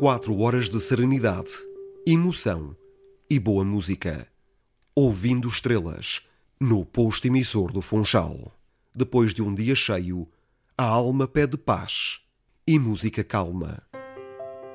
4 horas de serenidade, emoção e boa música. Ouvindo estrelas, no posto emissor do Funchal. Depois de um dia cheio, a alma pede paz e música calma.